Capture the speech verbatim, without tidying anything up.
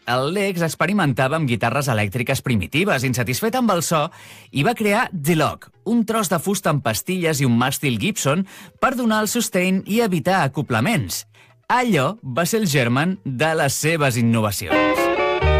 el Lex experimentava amb guitarres elèctriques primitives, insatisfet amb el so, i va crear The Log, un tros de fusta amb pastilles i un màstil Gibson per donar el sustain i evitar acoplaments. Allò va ser el germen de les seves innovacions.